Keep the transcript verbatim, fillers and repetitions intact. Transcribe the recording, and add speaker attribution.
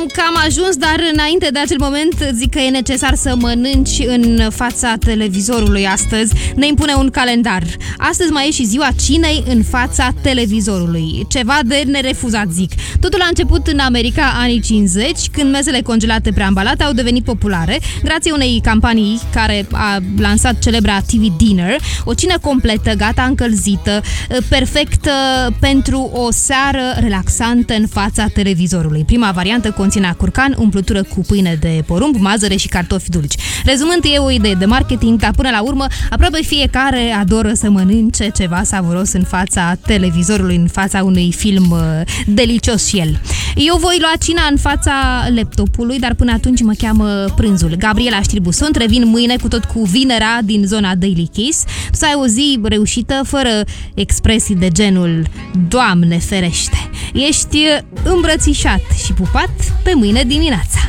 Speaker 1: că am ajuns, dar înainte de acel moment zic că e necesar să mănânci în fața televizorului astăzi. Ne impune un calendar. Astăzi mai e și ziua cinei în fața televizorului. Ceva de nerefuzat, zic. Totul a început în America anii cincizeci, când mesele congelate preambalate au devenit populare, grație unei campanii care a lansat celebra T V Dinner, o cină completă, gata încălzită, perfectă pentru o seară relaxantă în fața televizorului. Prima variantă conținea curcan, umplutură cu pâine de porumb, mazăre și cartofi dulci. Rezumând, e o idee de marketing, dar până la urmă aproape fiecare adoră să mănânce ceva savuros în fața televizorului, în fața unui film uh, delicios și el. Eu voi lua cina în fața laptopului, dar până atunci mă cheamă prânzul. Gabriela Știrbu sunt, revin mâine cu tot cu vinerea din zona Daily Kiss. Să ai o zi reușită, fără expresii de genul Doamne ferește! Ești îmbrățișat și pupat pe mâine dimineața.